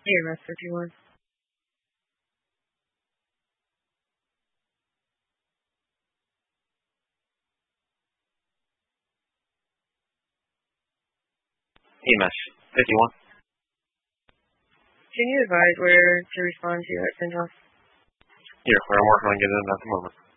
EMS 51. EMS 51. Can you advise where to respond to at Centos? Yeah, I'm working on getting it at the moment.